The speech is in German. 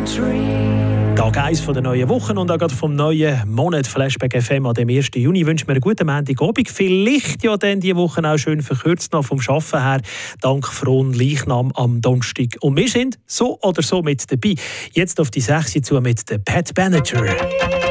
Tag 1 von der neuen Woche und auch gerade vom neuen Monat Flashback FM am 1. Juni wünschen wir einen guten Montagabend. Vielleicht ja dann diese Woche auch schön verkürzt noch vom Arbeiten her. Dank frohen Leichnam am Donnerstag. Und wir sind so oder so mit dabei. Jetzt auf die 6 zu mit der Pat Benatar.